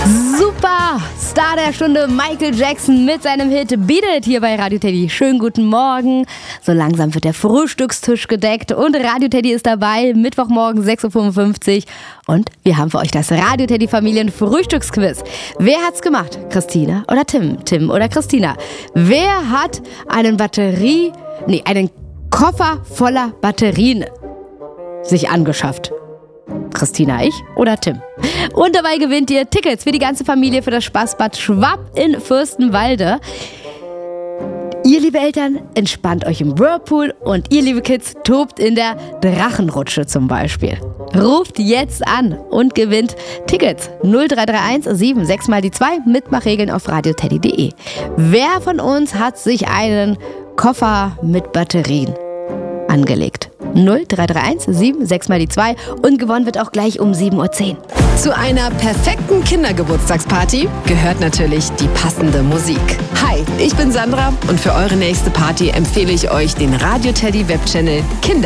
Super! Star der Stunde Michael Jackson mit seinem Hit Beat It hier bei Radio Teddy. Schönen guten Morgen. So langsam wird der Frühstückstisch gedeckt und Radio Teddy ist dabei. Mittwochmorgen 6.55 Uhr und wir haben für euch das Radio Teddy Familien Frühstücksquiz. Wer hat's gemacht? Christina oder Tim? Tim oder Christina? Wer hat einen Koffer voller Batterien sich angeschafft? Christina, ich oder Tim? Und dabei gewinnt ihr Tickets für die ganze Familie für das Spaßbad Schwab in Fürstenwalde. Ihr, liebe Eltern, entspannt euch im Whirlpool und ihr, liebe Kids, tobt in der Drachenrutsche zum Beispiel. Ruft jetzt an und gewinnt Tickets 0331 76 mal die 2, Mitmachregeln auf radioteddy.de. Wer von uns hat sich einen Koffer mit Batterien angelegt? 0331 76 mal die 2 und gewonnen wird auch gleich um 7.10 Uhr. Zu einer perfekten Kindergeburtstagsparty gehört natürlich die passende Musik. Hi, ich bin Sandra und für eure nächste Party empfehle ich euch den Radio Teddy Webchannel Kinder